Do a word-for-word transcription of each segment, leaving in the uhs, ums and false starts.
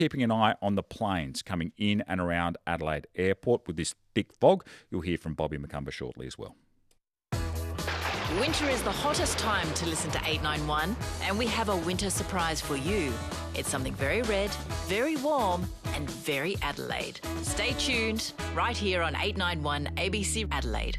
Keeping an eye on the planes coming in and around Adelaide Airport with this thick fog. You'll hear from Bobby McCumber shortly as well. Winter is the hottest time to listen to eight nine one, and we have a winter surprise for you. It's something very red, very warm, and very Adelaide. Stay tuned, right here on eight nine one A B C Adelaide.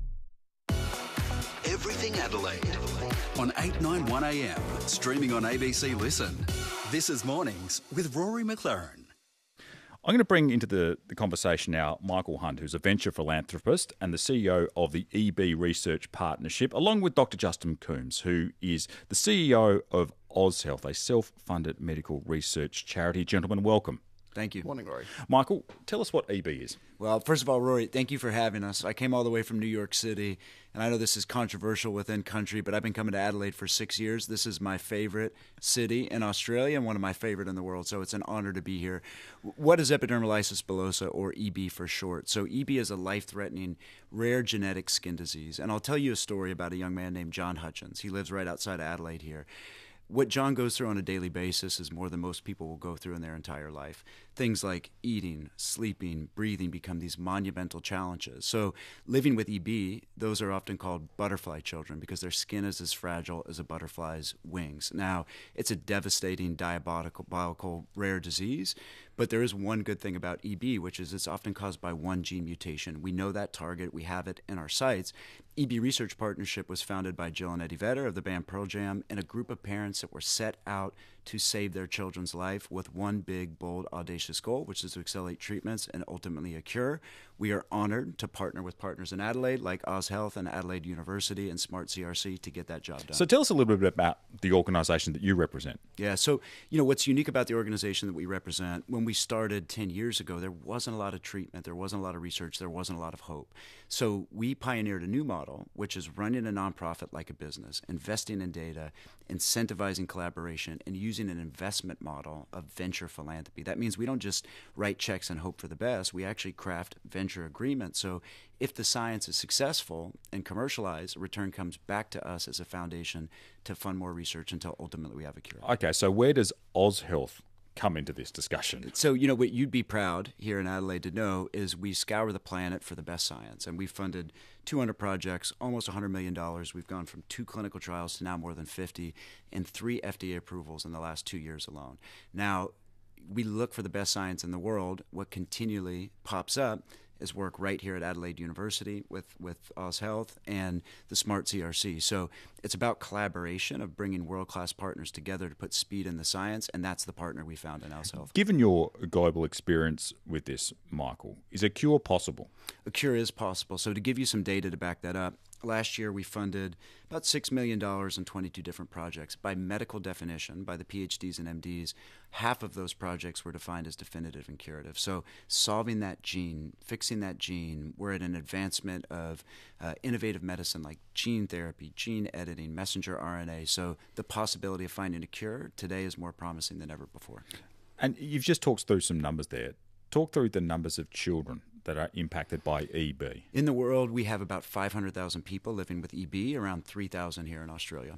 Everything Adelaide on eight nine one A M, streaming on A B C Listen. This is Mornings with Rory McLaren. I'm going to bring into the, the conversation now Michael Hunt, who's a venture philanthropist and the C E O of the E B Research Partnership, along with Doctor Justin Coombs, who is the C E O of AusHealth, a self-funded medical research charity. Gentlemen, welcome. Thank you. Morning, Rory. Michael, tell us what E B is. Well, first of all, Rory, thank you for having us. I came all the way from New York City, and I know this is controversial within country, but I've been coming to Adelaide for six years. This is my favorite city in Australia and one of my favorite in the world, so it's an honor to be here. What is epidermolysis bullosa, or E B for short? So E B is a life-threatening, rare genetic skin disease, and I'll tell you a story about a young man named John Hutchins. He lives right outside of Adelaide here. What John goes through on a daily basis is more than most people will go through in their entire life. Things like eating, sleeping, breathing become these monumental challenges. So living with E B, those are often called butterfly children because their skin is as fragile as a butterfly's wings. Now, it's a devastating, diabolical, rare disease, but there is one good thing about E B, which is it's often caused by one gene mutation. We know that target. We have it in our sights. E B Research Partnership was founded by Jill and Eddie Vedder of the band Pearl Jam and a group of parents that were set out to save their children's life with one big, bold, audacious goal, which is to accelerate treatments and ultimately a cure. We are honored to partner with partners in Adelaide like AusHealth and Adelaide University and Smart C R C to get that job done. So tell us a little bit about the organisation that you represent. Yeah, so, you know, what's unique about the organization that we represent, when we started ten years ago, there wasn't a lot of treatment, there wasn't a lot of research, there wasn't a lot of hope. So we pioneered a new model, which is running a nonprofit like a business, investing in data, incentivizing collaboration, and using an investment model of venture philanthropy. That means we don't just write checks and hope for the best. We actually craft venture agreements. So if the science is successful and commercialized, a return comes back to us as a foundation to fund more research until ultimately we have a cure. Okay, so where does AusHealth come into this discussion? So, you know, what you'd be proud here in Adelaide to know is we scour the planet for the best science, and we've funded two hundred projects, almost one hundred million dollars. We've gone from two clinical trials to now more than fifty, and three F D A approvals in the last two years alone. Now, we look for the best science in the world. What continually pops up is work right here at Adelaide University with, with AusHealth and the Smart C R C. So it's about collaboration of bringing world-class partners together to put speed in the science, and that's the partner we found in AusHealth. Given your global experience with this, Michael, is a cure possible? A cure is possible. So to give you some data to back that up, last year we funded about six million dollars in twenty-two different projects. By medical definition, by the P H Ds and M Ds, half of those projects were defined as definitive and curative. So solving that gene, fixing that gene, we're at an advancement of uh, innovative medicine like gene therapy, gene editing, messenger R N A. So the possibility of finding a cure today is more promising than ever before. And you've just talked through some numbers there. Talk through the numbers of children that are impacted by E B. In the world, we have about five hundred thousand people living with E B, around three thousand here in Australia.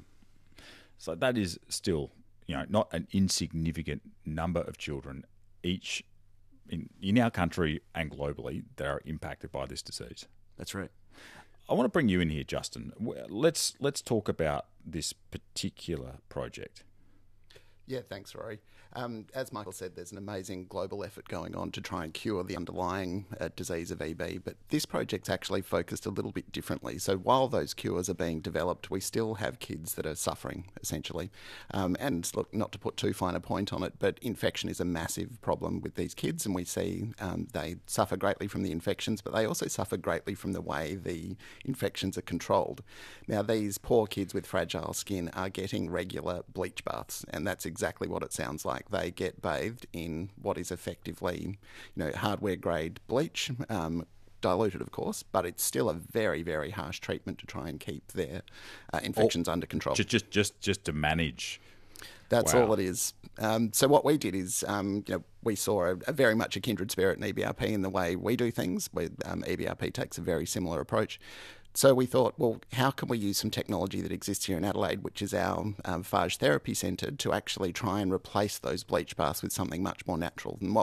So that is still, you know, not an insignificant number of children each in, in our country and globally that are impacted by this disease. That's right. I want to bring you in here, Justin. Let's let's talk about this particular project. Yeah, thanks, Rory. Um, as Michael said, there's an amazing global effort going on to try and cure the underlying uh, disease of E B, but this project's actually focused a little bit differently. So while those cures are being developed, we still have kids that are suffering, essentially. Um, and look, not to put too fine a point on it, but infection is a massive problem with these kids, and we see um, they suffer greatly from the infections, but they also suffer greatly from the way the infections are controlled. Now, these poor kids with fragile skin are getting regular bleach baths, and that's exactly what it sounds like. They get bathed in what is effectively, you know, hardware grade bleach, um, diluted of course, but it's still a very, very harsh treatment to try and keep their uh, infections or under control. Just, just, just, just to manage. That's Wow. all it is. Um, so what we did is, um, you know, we saw a, a very much a kindred spirit in E B R P in the way we do things. Where um, E B R P takes a very similar approach. So we thought, well, how can we use some technology that exists here in Adelaide, which is our um, phage therapy centre, to actually try and replace those bleach baths with something much more natural? And what